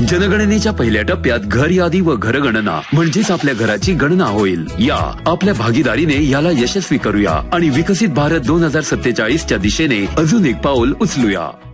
जनगणनेच्या पहिल्या टप्प्यात घर यादी व घरगणना म्हणजेच आपल्या घराची गणना होईल. या आपल्या भागीदारीने याला यशस्वी करूया आणि विकसित भारत 2047 च्या दिशेने अजून एक पाऊल उचलूया.